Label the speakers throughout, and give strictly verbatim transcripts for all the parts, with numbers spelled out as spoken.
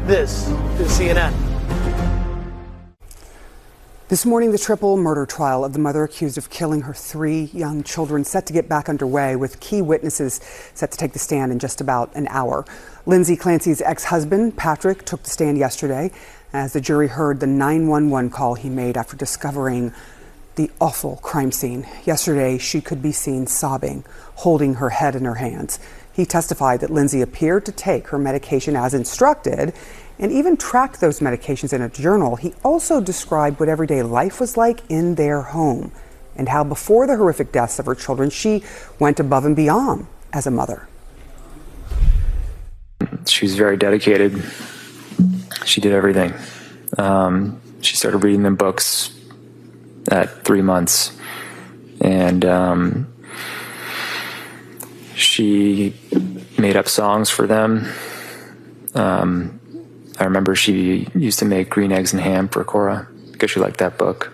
Speaker 1: This is C N N.
Speaker 2: This morning, the triple murder trial of the mother accused of killing her three young children set to get back underway, with key witnesses set to take the stand in just about an hour. Lindsay Clancy's ex-husband, Patrick, took the stand yesterday as the jury heard the nine one one call he made after discovering the awful crime scene. Yesterday, she could be seen sobbing, holding her head in her hands. He testified that Lindsay appeared to take her medication as instructed and even tracked those medications in a journal. He also described what everyday life was like in their home and how before the horrific deaths of her children, she went above and beyond as a mother.
Speaker 3: She was very dedicated. She did everything. Um, she started reading them books at three months. And um, she made up songs for them. Um, I remember she used to make green eggs and ham for Cora because she liked that book.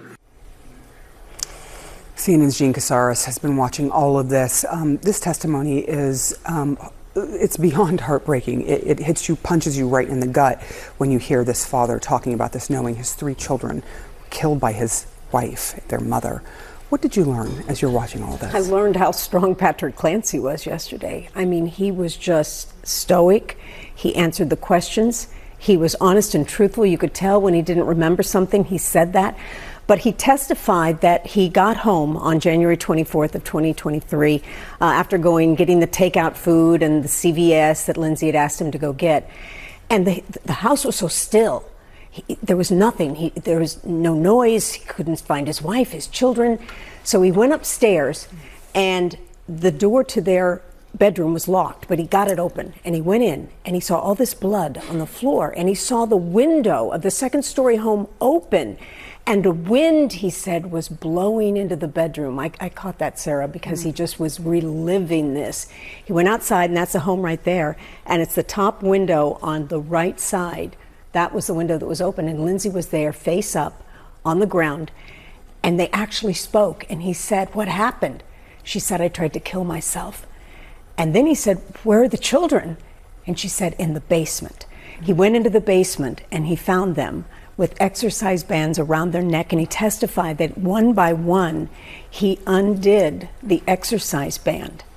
Speaker 2: C N N's Jean Casares has been watching all of this. Um, this testimony is, um, it's beyond heartbreaking. It, it hits you, punches you right in the gut when you hear this father talking about this, knowing his three children were killed by his wife, their mother. What did you learn as you're watching all this?
Speaker 4: I learned how strong Patrick Clancy was yesterday. I mean, he was just stoic. He answered the questions. He was honest and truthful. You could tell when he didn't remember something, he said that. But he testified that he got home on January twenty-fourth of twenty twenty-three uh, after going, getting the takeout food and the C V S that Lindsay had asked him to go get. And the, the house was so still. He, there was nothing. He, there was no noise. He couldn't find his wife, his children. So he went upstairs, and the door to their bedroom was locked, but he got it open, and he went in, and he saw all this blood on the floor, and he saw the window of the second-story home open, and a wind, he said, was blowing into the bedroom. I, I caught that, Sarah, because he just was reliving this. He went outside, and that's the home right there, and it's the top window on the right side. That was the window that was open, and Lindsay was there, face up, on the ground, and they actually spoke, and he said, "What happened?" She said, "I tried to kill myself." And then he said, "Where are the children?" And she said, "In the basement." He went into the basement and he found them with exercise bands around their neck, and he testified that one by one he undid the exercise band.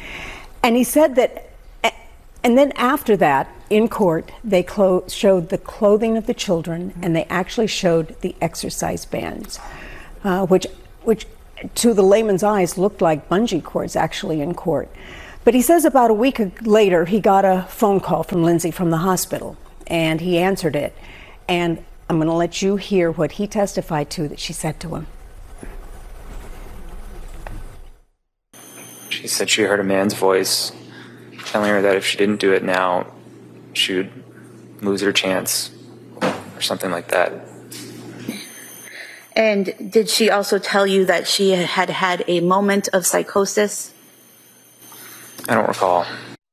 Speaker 4: And he said that, and then after that, in court, they clo- showed the clothing of the children, and they actually showed the exercise bands, uh, which, which to the layman's eyes looked like bungee cords actually in court. But he says about a week later, he got a phone call from Lindsay from the hospital, and he answered it. And I'm going to let you hear what he testified to that she said to him.
Speaker 3: She said she heard a man's voice telling her that if she didn't do it now, she would lose her chance or something like that.
Speaker 5: And did she also tell you that she had had a moment of psychosis?
Speaker 3: I don't recall.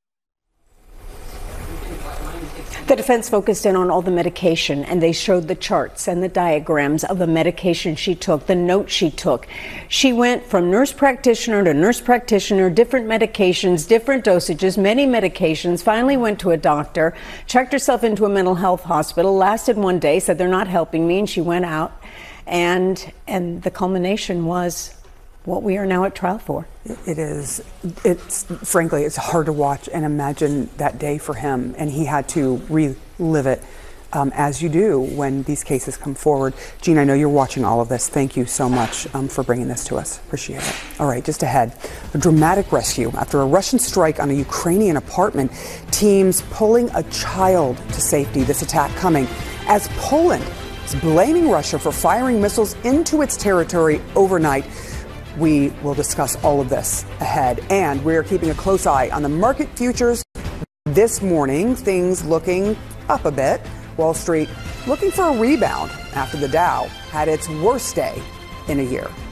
Speaker 4: The defense focused in on all the medication, and they showed the charts and the diagrams of the medication she took, the notes she took. She went from nurse practitioner to nurse practitioner, different medications, different dosages, many medications, finally went to a doctor, checked herself into a mental health hospital, lasted one day, said they're not helping me, and she went out. And, and the culmination was what we are now at trial for.
Speaker 2: It is, it's frankly, it's hard to watch and imagine that day for him, and he had to relive it um, as you do when these cases come forward. Jean, I know you're watching all of this. Thank you so much um, for bringing this to us. Appreciate it. All right, just ahead, a dramatic rescue after a Russian strike on a Ukrainian apartment. Teams pulling a child to safety. This attack coming as Poland is blaming Russia for firing missiles into its territory overnight. We will discuss all of this ahead, and we're keeping a close eye on the market futures this morning. Things looking up a bit. Wall Street looking for a rebound after the Dow had its worst day in a year.